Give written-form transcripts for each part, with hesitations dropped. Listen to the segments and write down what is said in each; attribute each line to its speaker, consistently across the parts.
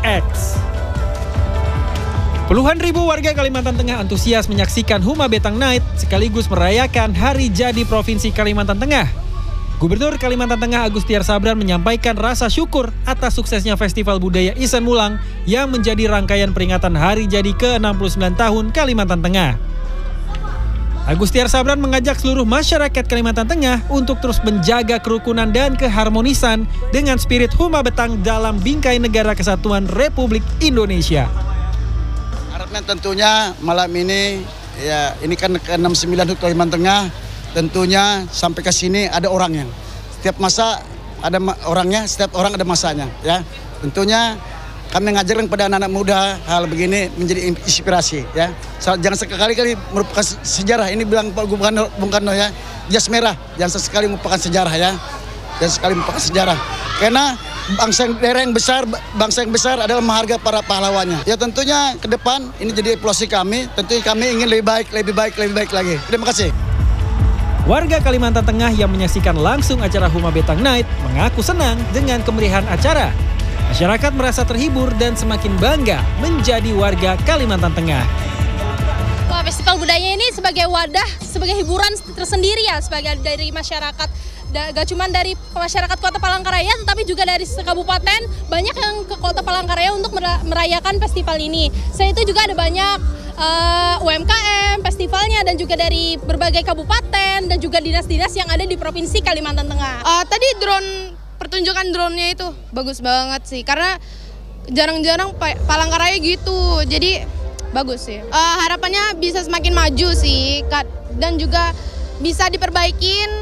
Speaker 1: X. Puluhan ribu warga Kalimantan Tengah antusias menyaksikan Huma Betang Night sekaligus merayakan Hari Jadi Provinsi Kalimantan Tengah. Gubernur Kalimantan Tengah Agustiar Sabran menyampaikan rasa syukur atas suksesnya Festival Budaya Isan Mulang yang menjadi rangkaian peringatan Hari Jadi ke-69 tahun Kalimantan Tengah. Agustiar Sabran mengajak seluruh masyarakat Kalimantan Tengah untuk terus menjaga kerukunan dan keharmonisan dengan spirit Huma Betang dalam bingkai negara kesatuan Republik Indonesia.
Speaker 2: Harapnya tentunya malam ini, ya ini kan ke-69 untuk Kalimantan Tengah, tentunya sampai ke sini ada orangnya. Setiap masa ada orangnya, setiap orang ada masanya. Ya, tentunya kami mengajarkan kepada anak-anak muda hal begini menjadi inspirasi. Ya, jangan sekali-kali merupakan sejarah. Ini bilang Pak Gubernur Bung Karno ya, jas merah, jangan sekali merupakan sejarah ya, jangan sekali merupakan sejarah. Karena bangsa yang besar adalah menghargai para pahlawannya. Ya tentunya ke depan ini jadi evaluasi kami. Tentunya kami ingin lebih baik lagi. Terima kasih.
Speaker 1: Warga Kalimantan Tengah yang menyaksikan langsung acara Huma Betang Night mengaku senang dengan kemeriahan acara. Masyarakat merasa terhibur dan semakin bangga menjadi warga Kalimantan Tengah.
Speaker 3: Wah, festival budaya ini sebagai wadah, sebagai hiburan tersendiri ya, sebagai dari masyarakat. Gak cuma dari masyarakat Kota Palangkaraya, tetapi juga dari kabupaten, banyak yang ke Kota Palangkaraya untuk merayakan festival ini. Selain itu juga ada banyak UMKM, festivalnya, dan juga dari berbagai kabupaten, dan juga dinas-dinas yang ada di Provinsi Kalimantan Tengah.
Speaker 4: Tadi pertunjukan drone-nya itu bagus banget sih, karena jarang-jarang Palangkaraya gitu, jadi bagus sih. Harapannya bisa semakin maju sih, dan juga bisa diperbaikin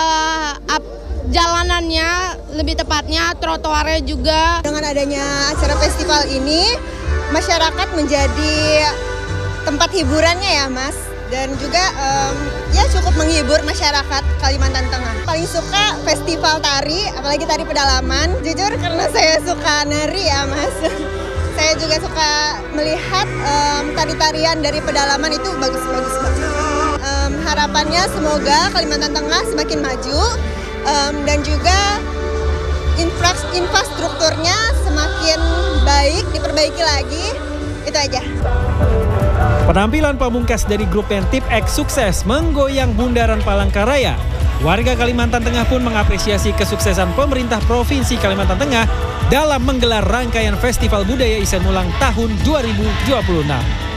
Speaker 4: jalanannya, lebih tepatnya trotoarnya juga.
Speaker 5: Dengan adanya acara festival ini, masyarakat menjadi tempat hiburannya ya Mas, dan juga ya cukup menghibur masyarakat Kalimantan Tengah. Paling suka festival tari, apalagi tari pedalaman. Jujur karena saya suka nari ya Mas. Saya juga suka melihat tari-tarian dari pedalaman, itu bagus-bagus banget. Harapannya semoga Kalimantan Tengah semakin maju dan juga infrastrukturnya semakin baik, diperbaiki lagi, itu aja.
Speaker 1: Penampilan pamungkas dari grup band Tip X sukses menggoyang bundaran Palangkaraya. Warga Kalimantan Tengah pun mengapresiasi kesuksesan pemerintah Provinsi Kalimantan Tengah dalam menggelar rangkaian Festival Budaya Isan Mulang tahun 2026.